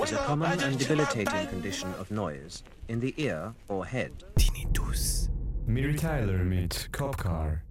is a common and debilitating condition of noise in the ear or head. Tinnitus. Miri Tyler mit Cop Car.